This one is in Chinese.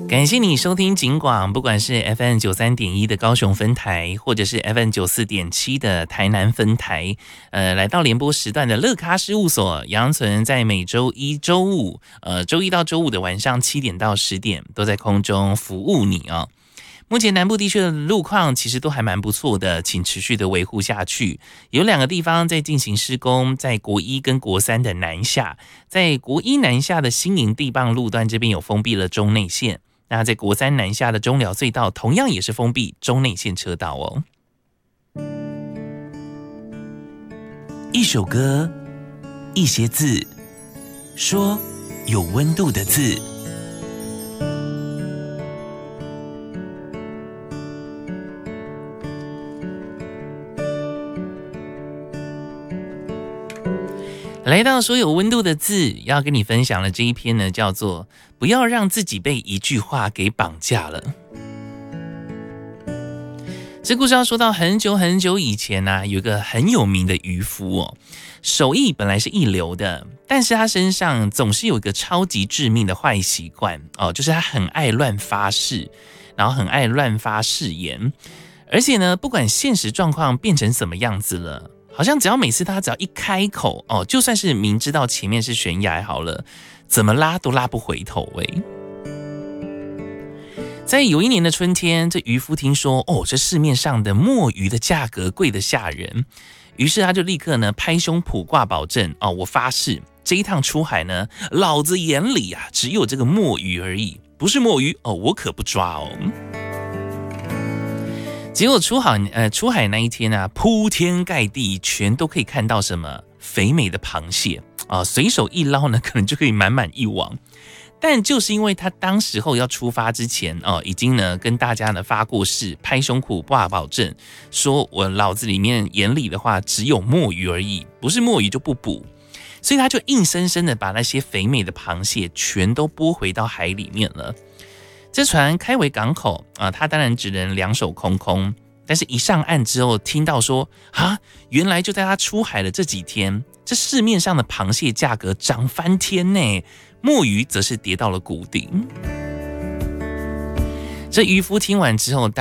感谢你收听警广，不管是 FM93.1 的高雄分台，或者是 FM94.7 的台南分台，来到联播时段的乐咖事务所，杨存在每周一、周五，周一到周五的晚上7点到10点，都在空中服务你哦。目前南部地区的路况其实都还蛮不错的，请持续的维护下去。有2个地方在进行施工，在国1跟国3的南下，在国1南下的新营地磅路段这边有封闭了中内线，那在国3南下的中寮隧道同样也是封闭中内线车道哦。一首歌，一些字，说有温度的字。来到说有温度的字，要跟你分享的这一篇呢，叫做不要让自己被一句话给绑架了。这故事要说到很久很久以前啊，有一个很有名的渔夫哦，手艺本来是一流的，但是他身上总是有一个超级致命的坏习惯哦，就是他很爱乱发誓，然后很爱乱发誓言，而且呢，不管现实状况变成什么样子了，好像只要一开口哦，就算是明知道前面是悬崖好了，怎么拉都拉不回头欸。在有一年的春天，这渔夫听说这市面上的墨鱼的价格贵得吓人，于是他就立刻呢拍胸脯挂保证我发誓这一趟出海呢，老子眼里啊只有这个墨鱼而已，不是墨鱼我可不抓哦。结果出海那一天啊，铺天盖地全都可以看到什么肥美的螃蟹啊，随手一捞呢，可能就可以满满一网。但就是因为他当时候要出发之前已经呢跟大家呢发过誓，拍胸脯挂保证，说我老子眼里的话只有墨鱼而已，不是墨鱼就不捕。所以他就硬生生的把那些肥美的螃蟹全都拨回到海里面了。这船开回港口他当然只能2手空空，但是一上岸之后听到说原来就在他出海的这几天，这市面上的螃蟹价格涨翻天呢，墨鱼则是跌到了谷底。这渔夫听完之后